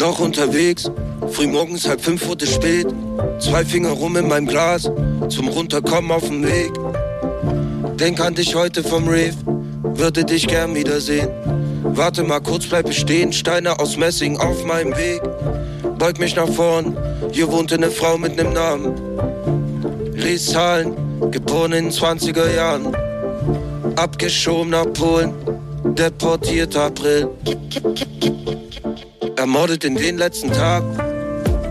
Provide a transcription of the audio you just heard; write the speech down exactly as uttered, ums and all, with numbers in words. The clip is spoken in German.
noch unterwegs, frühmorgens halb fünf wurde spät. Zwei Finger rum in meinem Glas, zum Runterkommen auf dem Weg. Denk an dich heute vom Rave, würde dich gern wiedersehen. Warte mal kurz, bleib ich stehen, Steine aus Messing auf meinem Weg. Beug mich nach vorn, hier wohnte eine Frau mit nem Namen. Lies Zahlen, geboren in den zwanziger Jahren. Abgeschoben nach Polen, deportiert April. Ermordet in den letzten Tag,